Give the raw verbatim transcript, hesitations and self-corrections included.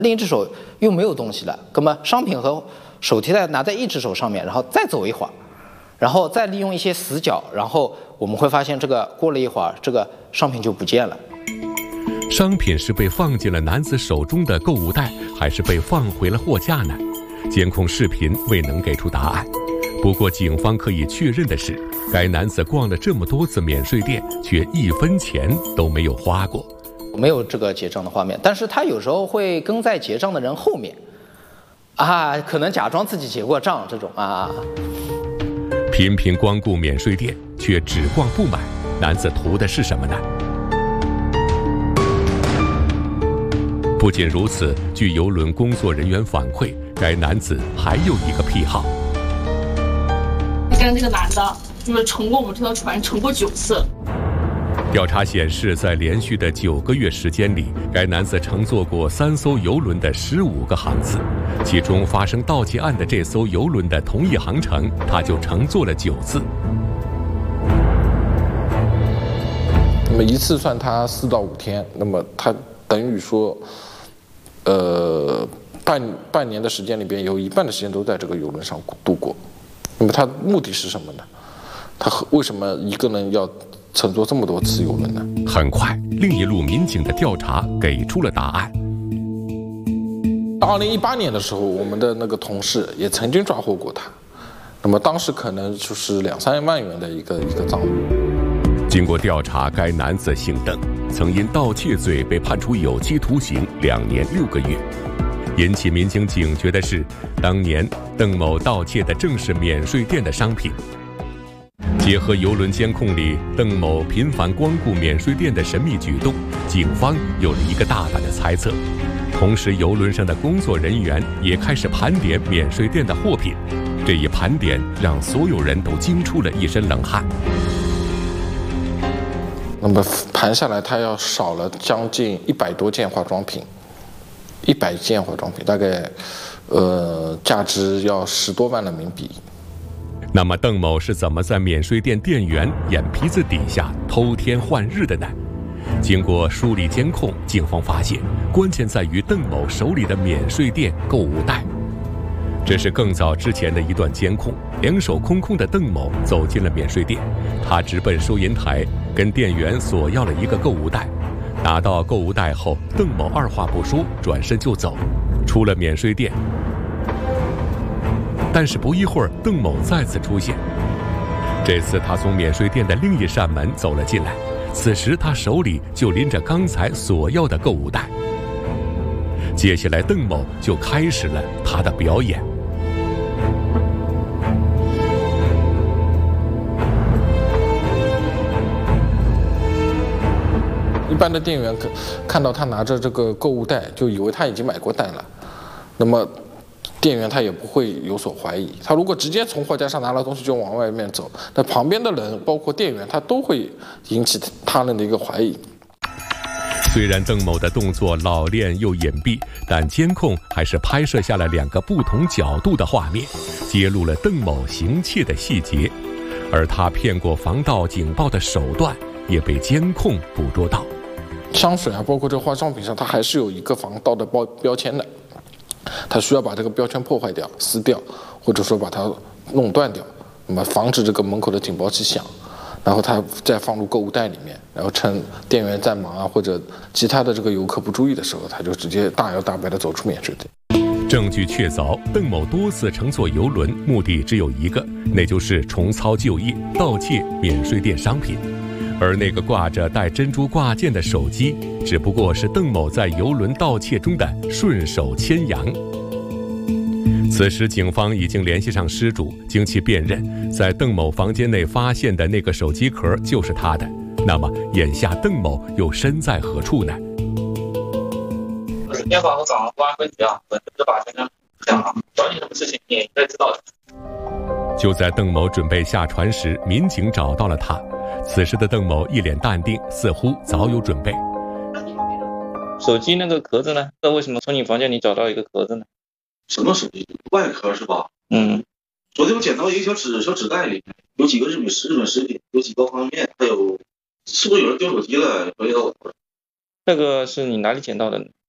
另一只手又没有东西了，那么商品和手提袋拿在一只手上面，然后再走一会儿，然后再利用一些死角，然后我们会发现这个过了一会儿，这个商品就不见了。 商品是被放进了男子手中的购物袋，还是被放回了货架呢？监控视频未能给出答案。不过警方可以确认的是，该男子逛了这么多次免税店，却一分钱都没有花过。 没有这个结账的画面，但是他有时候会跟在结账的人后面，啊，可能假装自己结过账这种啊。 频频光顾免税店，却只逛不买，男子图的是什么呢？不仅如此，据邮轮工作人员反馈，该男子还有一个癖好。 现在这个男的，就是乘过我们这条船乘过九次。 调查显示，在连续的九个月时间里，该男子乘坐过三艘邮轮的十五个航次，其中发生盗窃案的这艘邮轮的同一航程，他就乘坐了九次。 那么一次算他四到五天，那么他等于说，呃，半半年的时间里边有一半的时间都在这个邮轮上度过。那么他目的是什么呢？他为什么一个人要乘坐这么多次邮轮呢？ 很快，另一路民警的调查给出了答案。 二零一八年的时候，我们的那个同事也曾经抓获过他，那么当时可能就是两三万元的一个一个赃物。 经过调查，该男子姓邓，曾因盗窃罪被判处有期徒刑两年六个月。引起民警警觉的是，当年邓某盗窃的正是免税店的商品。结合邮轮监控里邓某频繁光顾免税店的神秘举动，警方有了一个大胆的猜测。同时，邮轮上的工作人员也开始盘点免税店的货品。这一盘点让所有人都惊出了一身冷汗。 那么盘下来，他要少了将近一百多件化妆品，一百件化妆品，大概呃价值要十多万人民币。 那么邓某是怎么在免税店店员眼皮子底下偷天换日的呢？经过梳理监控，警方发现关键在于邓某手里的免税店购物袋。这是更早之前的一段监控，两手空空的邓某走进了免税店，他直奔收银台，跟店员索要了一个购物袋。拿到购物袋后，邓某二话不说，转身就走，出了免税店。但是不一会儿，邓某再次出现。这次他从免税店的另一扇门走了进来，此时他手里就拎着刚才索要的购物袋。接下来，邓某就开始了他的表演。 一般的店员看到他拿着这个购物袋，就以为他已经买过单了，那么店员他也不会有所怀疑。他如果直接从货架上拿了东西就往外面走，那旁边的人包括店员他都会引起他人的一个怀疑。 虽然邓某的动作老练又隐蔽，但监控还是拍摄下了两个不同角度的画面，揭露了邓某行窃的细节，而他骗过防盗警报的手段也被监控捕捉到。 香水啊，包括这化妆品上，它还是有一个防盗的标标签的，它需要把这个标签破坏掉、撕掉，或者说把它弄断掉，那么防止这个门口的警报器响。然后他再放入购物袋里面，然后趁店员在忙啊或者其他的这个游客不注意的时候，他就直接大摇大摆地走出免税店。 证据确凿，邓某多次乘坐邮轮，目的只有一个，那就是重操旧业，盗窃免税店商品。而那个挂着带珍珠挂件的手机，只不过是邓某在邮轮盗窃中的顺手牵羊。此时，警方已经联系上失主，经其辨认，在邓某房间内发现的那个手机壳就是他的。那么，眼下邓某又身在何处呢？ 今天早上早上公安分局啊，本着把先生讲了，找你什么事情你也应该知道的。 就在邓某准备下船时，民警找到了他。此时的邓某一脸淡定，似乎早有准备。 手机那个壳子呢？那为什么从你房间里找到一个壳子呢？ 什么手机？外壳是吧？ 嗯。 昨天我捡到一个小纸小纸袋里面有几个日本日本食品，有几包方便面，还有是不是有人丢手机了？回到我。 这个是你哪里捡到的呢？